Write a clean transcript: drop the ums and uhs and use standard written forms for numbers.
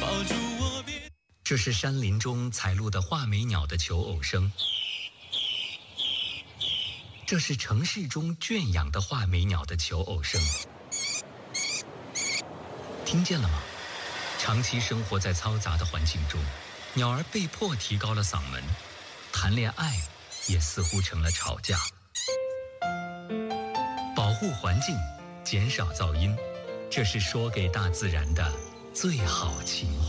抱住我别。 这是山林中采录的画眉鸟的求偶声，这是城市中圈养的画眉鸟的求偶声。听见了吗？长期生活在嘈杂的环境中，鸟儿被迫提高了嗓门，谈恋爱也似乎成了吵架。保护环境，减少噪音，这是说给大自然的最好情话。